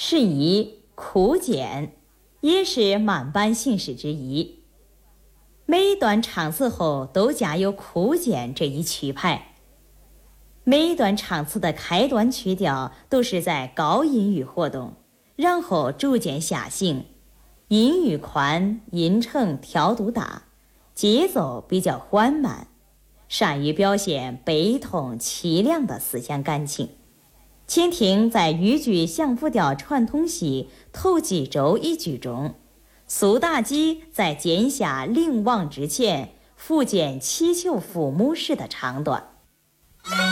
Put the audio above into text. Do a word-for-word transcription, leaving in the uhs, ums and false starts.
是以苦简，也是满班姓氏之一。每段场次后都加有苦简这一曲派。每一段场次的开端曲调都是在高音域活动，然后逐渐下行，音域宽，音程调度大，节奏比较缓慢，善于表现悲痛凄凉的思想感情。请听在豫剧相扑调传统戏头几周一句中，苏妲己在剑下灵王之前苻坚祈求父母时的唱段。